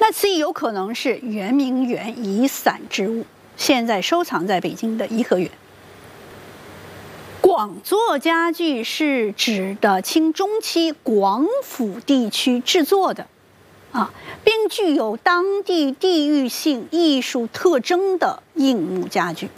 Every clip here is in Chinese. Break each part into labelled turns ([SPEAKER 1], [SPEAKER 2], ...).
[SPEAKER 1] 那此亦有可能是圆明园遗散之物，现在收藏在北京的颐和园。广作家具是指的清中期广府地区制作的，并具有当地地域性艺术特征的硬木家具。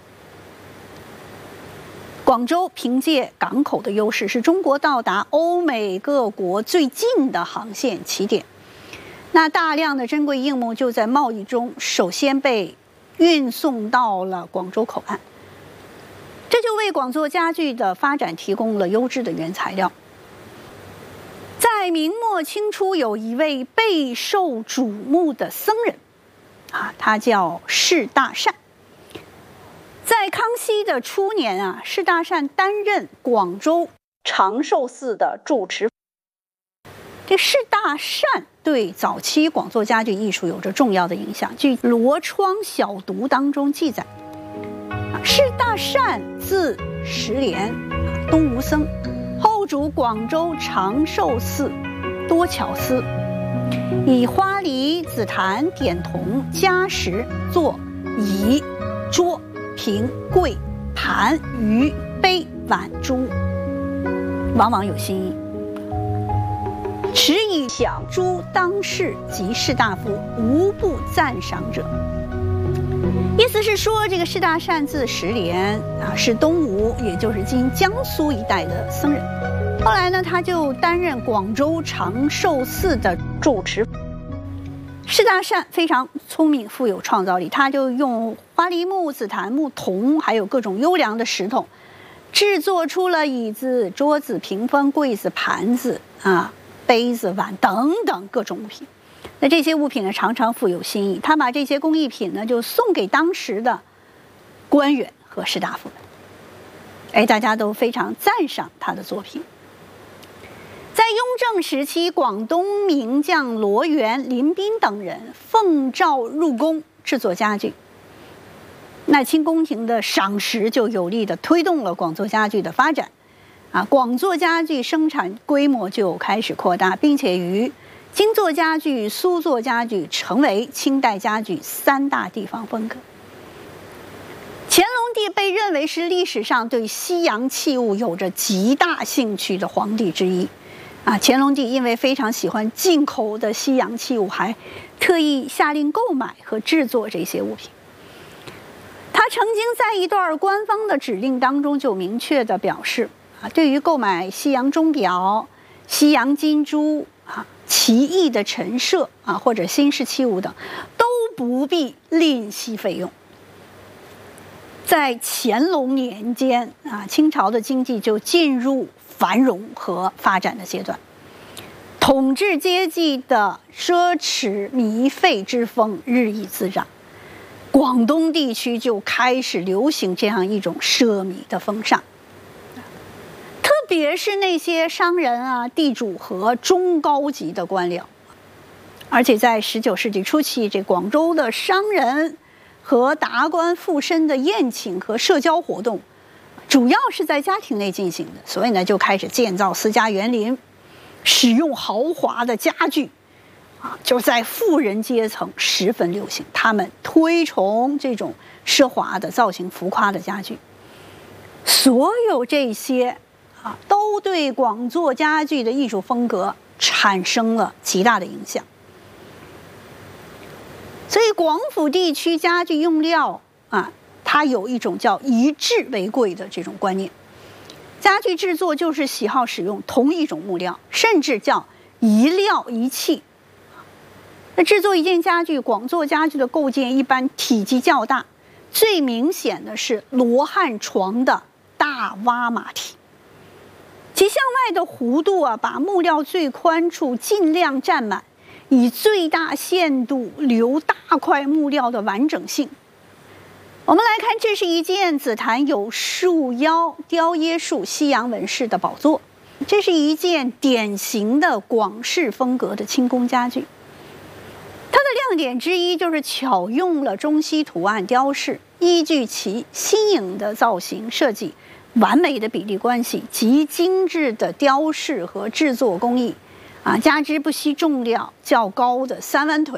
[SPEAKER 1] 广州凭借港口的优势，是中国到达欧美各国最近的航线起点。那大量的珍贵硬木就在贸易中首先被运送到了广州口岸，这就为广作家具的发展提供了优质的原材料。在明末清初，有一位备受瞩目的僧人，他叫释大善。在康熙的初年释大善担任广州长寿寺的住持。这释大善对早期广作家具艺术有着重要的影响。据《罗窗小读》当中记载，释大善字石莲，东吴僧，后主广州长寿寺多巧司，以花梨、紫檀、点铜、加石做椅、桌、瓶、柜、盘、盂、杯、碗、珠，往往有新意。持以享诸当世及士大夫无不赞赏者。意思是说，这个释大善字石莲是东吴，也就是今江苏一带的僧人。后来呢，他就担任广州长寿寺的住持。释大善非常聪明，富有创造力，他就用花梨木、紫檀木、铜，还有各种优良的石头，制作出了椅子、桌子、屏风、柜子、盘子杯子、碗等等各种物品。那这些物品呢，常常富有新意。他把这些工艺品呢，就送给当时的官员和士大夫们。大家都非常赞赏他的作品。在雍正时期，广东名匠罗源、林彬等人奉诏入宫制作家具。那清宫廷的赏识就有力地推动了广作家具的发展。广作家具生产规模就开始扩大，并且与京作家具、苏作家具成为清代家具三大地方风格。乾隆帝被认为是历史上对西洋器物有着极大兴趣的皇帝之一。乾隆帝因为非常喜欢进口的西洋器物，还特意下令购买和制作这些物品。他曾经在一段官方的指令当中就明确地表示，对于购买西洋钟表、西洋金珠奇异的陈设或者新式器物等，都不必吝惜费用。在乾隆年间清朝的经济就进入繁荣和发展的阶段，统治阶级的奢侈靡费之风日益滋长，广东地区就开始流行这样一种奢靡的风尚。特别是那些商人地主和中高级的官僚。而且在19世纪初期，这广州的商人和达官富绅的宴请和社交活动主要是在家庭内进行的，所以呢就开始建造私家园林，使用豪华的家具就在富人阶层十分流行，他们推崇这种奢华的造型浮夸的家具。所有这些都对广作家具的艺术风格产生了极大的影响。所以广府地区家具用料它有一种叫以质为贵的这种观念。家具制作就是喜好使用同一种木料，甚至叫一料一器。那制作一件家具，广作家具的构件一般体积较大，最明显的是罗汉床的大挖马体。其向外的弧度把木料最宽处尽量占满，以最大限度留大块木料的完整性。我们来看，这是一件紫檀有树腰雕椰树西洋纹饰的宝座，这是一件典型的广式风格的清宫家具。它的亮点之一就是巧用了中西图案雕饰，依据其新颖的造型设计、完美的比例关系及精致的雕饰和制作工艺加之不惜重量较高的三弯腿